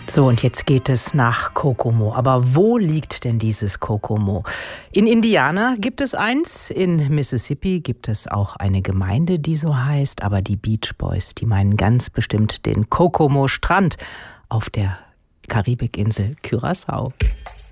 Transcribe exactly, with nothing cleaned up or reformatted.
So, und jetzt geht es nach Kokomo. Aber wo liegt denn dieses Kokomo? In Indiana gibt es eins, in Mississippi gibt es auch eine Gemeinde, die so heißt. Aber die Beach Boys, die meinen ganz bestimmt den Kokomo-Strand auf der Karibikinsel Curaçao.